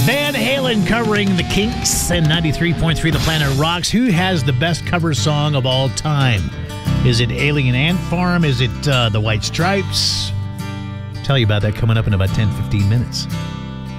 Van Halen covering the Kinks and 93.3 The Planet Rocks. Who has the best cover song of all time? Is it Alien Ant Farm? Is it The White Stripes? Tell you about that coming up in about 10-15 minutes.